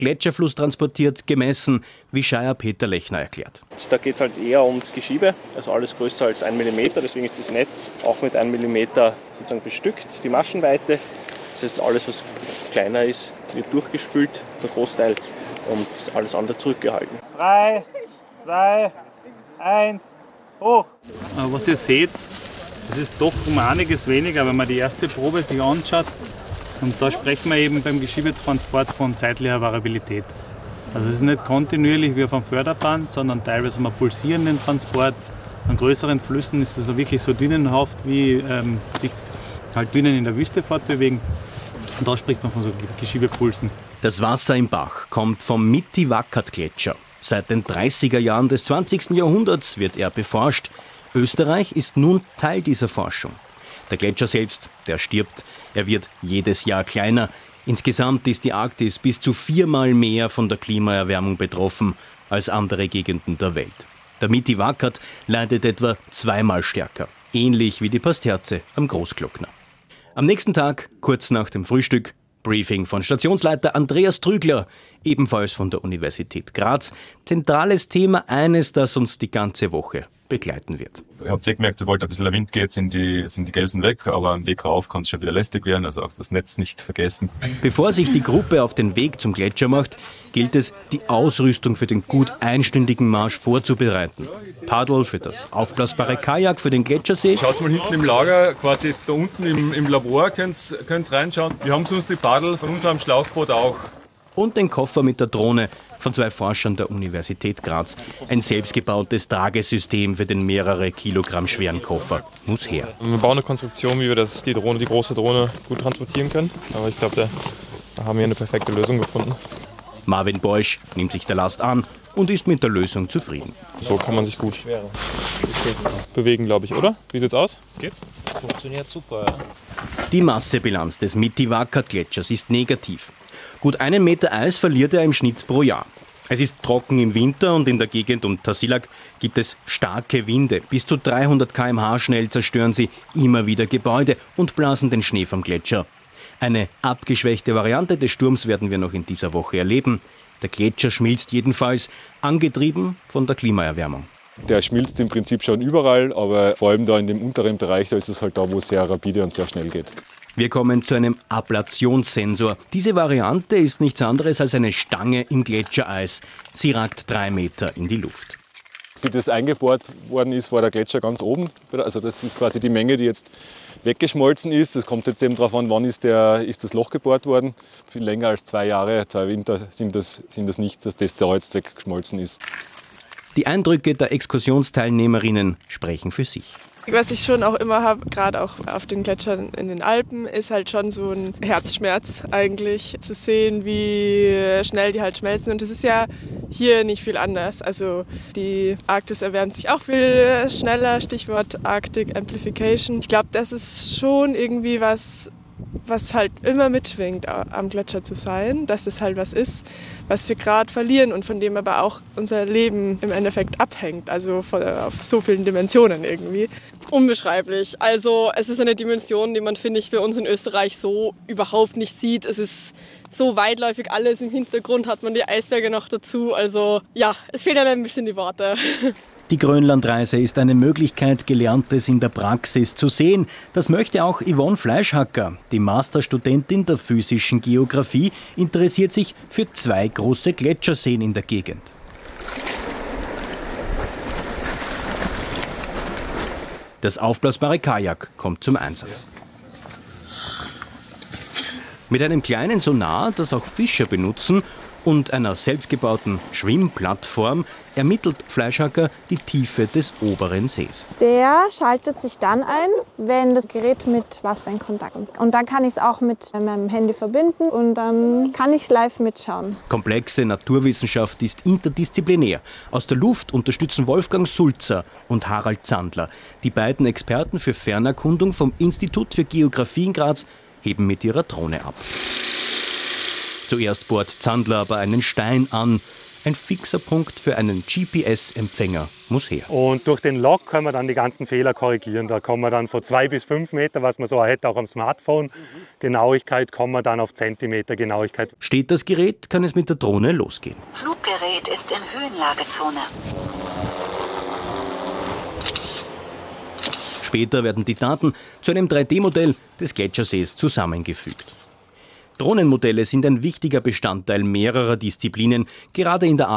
Gletscherfluss transportiert, gemessen, wie Scheier Peter Lechner erklärt. Da geht es halt eher ums Geschiebe, also alles größer als 1 mm, deswegen ist das Netz auch mit 1 mm sozusagen bestückt, die Maschenweite. Das heißt, alles, was kleiner ist, wird durchgespült, der Großteil, und alles andere zurückgehalten. 3, 2, 1, hoch! Was ihr seht, es ist doch um einiges weniger, wenn man die erste Probe sich anschaut. Und da sprechen wir eben beim Geschiebetransport von zeitlicher Variabilität. Also es ist nicht kontinuierlich wie auf einem Förderband, sondern teilweise mal pulsierenden Transport. An größeren Flüssen ist es also wirklich so dünnenhaft, wie sich halt Dünen in der Wüste fortbewegen. Und da spricht man von so Geschiebepulsen. Das Wasser im Bach kommt vom Mitiwakkat-Gletscher. Seit den 30er Jahren des 20. Jahrhunderts wird er beforscht. Österreich ist nun Teil dieser Forschung. Der Gletscher selbst, der stirbt. Er wird jedes Jahr kleiner. Insgesamt ist die Arktis bis zu 4-mal mehr von der Klimaerwärmung betroffen als andere Gegenden der Welt. Der Mitiwakkat leidet etwa 2-mal stärker. Ähnlich wie die Pasterze am Großglockner. Am nächsten Tag, kurz nach dem Frühstück, Briefing von Stationsleiter Andreas Trügler, ebenfalls von der Universität Graz. Zentrales Thema, eines, das uns die ganze Woche begleiten wird. Ihr habt gemerkt, sobald ein bisschen der Wind geht, sind die Gelsen weg, aber am Weg rauf kann es schon wieder lästig werden, also auch das Netz nicht vergessen. Bevor sich die Gruppe auf den Weg zum Gletscher macht, gilt es, die Ausrüstung für den gut einstündigen Marsch vorzubereiten. Paddel für das aufblasbare Kajak für den Gletschersee. Schaut mal hinten im Lager, quasi da unten im Labor, könnt ihr reinschauen. Wir haben sonst die Paddel von unserem Schlauchboot auch. Und den Koffer mit der Drohne von 2 Forschern der Universität Graz. Ein selbstgebautes Tragesystem für den mehrere Kilogramm schweren Koffer muss her. Wir bauen eine Konstruktion, wie wir die große Drohne gut transportieren können. Aber ich glaube, da haben wir eine perfekte Lösung gefunden. Marvin Beusch nimmt sich der Last an und ist mit der Lösung zufrieden. So kann man sich gut bewegen, glaube ich, oder? Wie sieht's aus? Geht's? Funktioniert super, ja. Die Massebilanz des Mitiwakkat-Gletschers ist negativ. Gut 1 Meter Eis verliert er im Schnitt pro Jahr. Es ist trocken im Winter und in der Gegend um Tasilak gibt es starke Winde. Bis zu 300 km/h schnell zerstören sie immer wieder Gebäude und blasen den Schnee vom Gletscher. Eine abgeschwächte Variante des Sturms werden wir noch in dieser Woche erleben. Der Gletscher schmilzt jedenfalls, angetrieben von der Klimaerwärmung. Der schmilzt im Prinzip schon überall, aber vor allem da in dem unteren Bereich, da ist es halt da, wo es sehr rapide und sehr schnell geht. Wir kommen zu einem Ablationssensor. Diese Variante ist nichts anderes als eine Stange im Gletschereis. Sie ragt 3 Meter in die Luft. Wie das eingebohrt worden ist, war der Gletscher ganz oben. Also das ist quasi die Menge, die jetzt weggeschmolzen ist. Das kommt jetzt eben darauf an, wann ist das Loch gebohrt worden. Viel länger als 2 Jahre, 2 Winter sind das nicht, dass das da jetzt weggeschmolzen ist. Die Eindrücke der Exkursionsteilnehmerinnen sprechen für sich. Was ich schon auch immer habe, gerade auch auf den Gletschern in den Alpen, ist halt schon so ein Herzschmerz eigentlich, zu sehen, wie schnell die halt schmelzen. Und das ist ja hier nicht viel anders. Also die Arktis erwärmt sich auch viel schneller, Stichwort Arctic Amplification. Ich glaube, das ist schon irgendwie was halt immer mitschwingt, am Gletscher zu sein, dass das halt was ist, was wir gerade verlieren und von dem aber auch unser Leben im Endeffekt abhängt, also auf so vielen Dimensionen irgendwie. Unbeschreiblich. Also es ist eine Dimension, die man, finde ich, bei uns in Österreich so überhaupt nicht sieht. Es ist so weitläufig alles, im Hintergrund hat man die Eisberge noch dazu, also ja, es fehlen ein bisschen die Worte. Die Grönlandreise ist eine Möglichkeit, Gelerntes in der Praxis zu sehen. Das möchte auch Yvonne Fleischhacker. Die Masterstudentin der physischen Geographie interessiert sich für 2 große Gletscherseen in der Gegend. Das aufblasbare Kajak kommt zum Einsatz. Mit einem kleinen Sonar, das auch Fischer benutzen, und einer selbstgebauten Schwimmplattform ermittelt Fleischhacker die Tiefe des oberen Sees. Der schaltet sich dann ein, wenn das Gerät mit Wasser in Kontakt kommt. Und dann kann ich es auch mit meinem Handy verbinden und dann kann ich live mitschauen. Komplexe Naturwissenschaft ist interdisziplinär. Aus der Luft unterstützen Wolfgang Sulzer und Harald Zandler. Die beiden Experten für Fernerkundung vom Institut für Geographie in Graz heben mit ihrer Drohne ab. Zuerst bohrt Zandler aber einen Stein an. Ein fixer Punkt für einen GPS-Empfänger muss her. Und durch den Log können wir dann die ganzen Fehler korrigieren. Da kommen wir dann von 2 bis 5 Meter, was man so hätte, auch am Smartphone. Genauigkeit kommen wir dann auf Zentimeter Genauigkeit. Steht das Gerät, kann es mit der Drohne losgehen. Fluggerät ist in Höhenlagezone. Später werden die Daten zu einem 3D-Modell des Gletschersees zusammengefügt. Drohnenmodelle sind ein wichtiger Bestandteil mehrerer Disziplinen, gerade in der